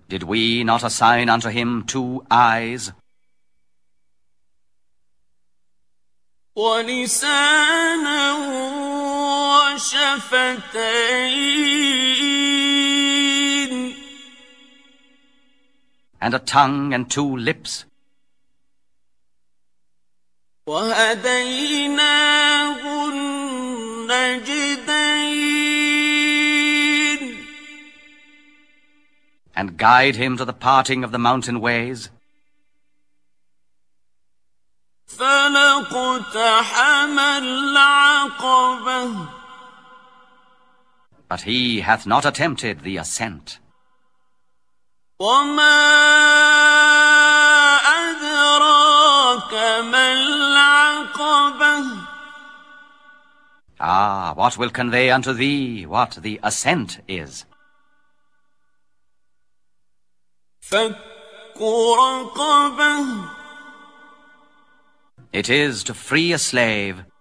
Did we not assign unto him 2 eyes? وَلِسَانًا وَشَفَتَيْنِ And a tongue and 2 lips. وَهَدَيْنَاهُ النَّجْدَيْنِ And guide him to the parting of the mountain ways. فَلَاقْتَحَمَ الْعَقَبَةَ But he hath not attempted the ascent. وَمَا أَدْرَاكَ مَا الْعَقَبَةُ Ah, what will convey unto thee what the ascent is? فَكُّ رَقَبَةٍ It is to free a slave